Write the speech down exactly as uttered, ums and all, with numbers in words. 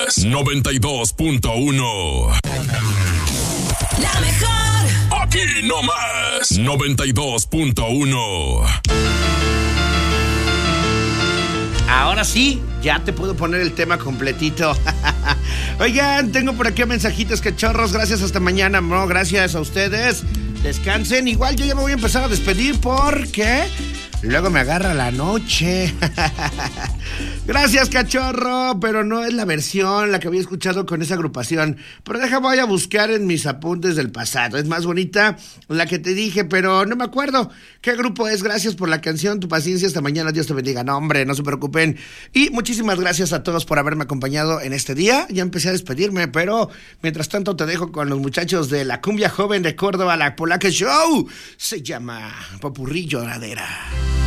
más. noventa y dos punto uno. La mejor. Aquí no más. noventa y dos punto uno. Ahora sí, ya te puedo poner el tema completito. Oigan, tengo por aquí mensajitos, cachorros. Gracias, hasta mañana, no, gracias a ustedes. Descansen. Igual yo ya me voy a empezar a despedir porque luego me agarra la noche. Gracias, cachorro, pero no es la versión, la que había escuchado con esa agrupación. Pero deja, voy a buscar en mis apuntes del pasado. Es más bonita la que te dije, pero no me acuerdo qué grupo es. Gracias por la canción, tu paciencia, hasta mañana, Dios te bendiga. No, hombre, no se preocupen. Y muchísimas gracias a todos por haberme acompañado en este día. Ya empecé a despedirme, pero mientras tanto te dejo con los muchachos de la cumbia joven de Córdoba, la Polaca Show. Se llama Popurrí Lloradera.